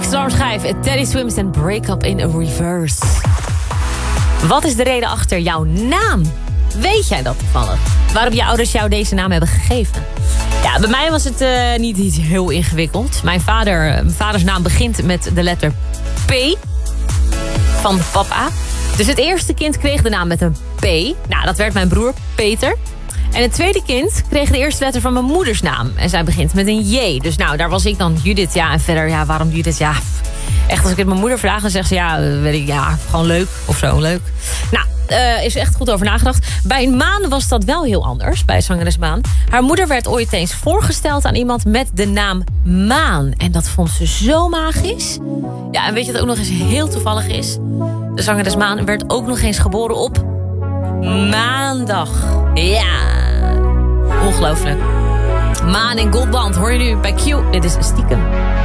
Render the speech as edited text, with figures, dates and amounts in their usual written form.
X-alarmschijf, Teddy Swims en Break Up in Reverse. Wat is de reden achter jouw naam? Weet jij dat toevallig? Waarom je ouders jou deze naam hebben gegeven? Ja, bij mij was het niet iets heel ingewikkeld. Mijn vaders naam begint met de letter P van papa. Dus het eerste kind kreeg de naam met een P. Nou, dat werd mijn broer Peter. En het tweede kind kreeg de eerste letter van mijn moeders naam. En zij begint met een J. Dus nou, daar was ik dan Judith. Ja, en verder, ja, waarom Judith? Ja, echt, als ik het mijn moeder vraag, dan zegt ze, ja, weet ik, ja, gewoon leuk of zo, leuk. Nou, is echt goed over nagedacht. Bij Maan was dat wel heel anders, bij zangeres Maan. Haar moeder werd ooit eens voorgesteld aan iemand met de naam Maan. En dat vond ze zo magisch. Ja, en weet je wat ook nog eens heel toevallig is? De zangeres Maan werd ook nog eens geboren op maandag. Ja, ongelooflijk. Maan en Goldband hoor je nu bij Q. Dit is Stiekem.